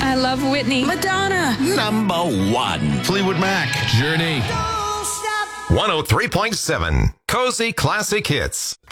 I love Whitney. Madonna. Number 1. Fleetwood Mac. Journey. 103.7 Cozy Classic Hits.